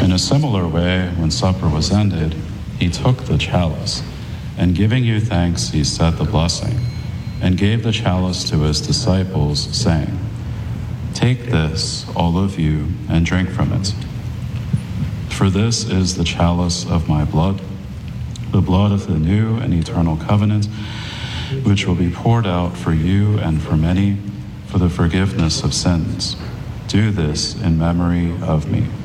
In a similar way, when supper was ended, he took the chalice, and giving you thanks, he said the blessing, and gave the chalice to his disciples, saying, "Take this, all of you, and drink from it. For this is the chalice of my blood, the blood of the new and eternal covenant, which will be poured out for you and for many for the forgiveness of sins. Do this in memory of me."